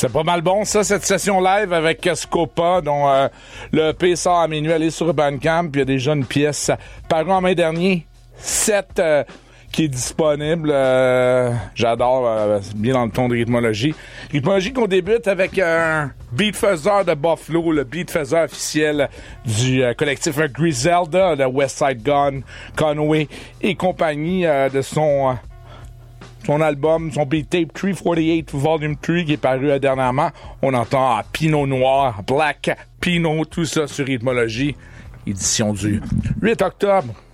C'est pas mal bon, ça, cette session live avec Scopa, dont le EP sort à minuit. Allez sur Bandcamp, puis il y a déjà une pièce parue en mai dernier. 7 qui est disponible. J'adore, bien dans le ton de rythmologie. Rythmologie qu'on débute avec un beatfaiseur de Buffalo, le beatfaiseur officiel du collectif Griselda, de Westside Gun, Conway et compagnie de son album, son beat tape 348 Volume 3 qui est paru dernièrement. On entend Pinot Noir, Black Pinot, tout ça sur rythmologie. Édition du 8 octobre